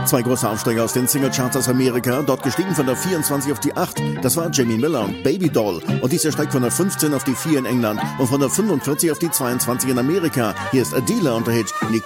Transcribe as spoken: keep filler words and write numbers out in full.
Zwei große Aufsteiger aus den Singlecharts aus Amerika, dort gestiegen von der vierundzwanzig auf die acht. Das war Jamie Miller und Baby Doll. Und dieser steigt von der fünfzehn auf die vier in England und von der fünfundvierzig auf die zweiundzwanzig in Amerika. Hier ist Adela und der Hit Nicole.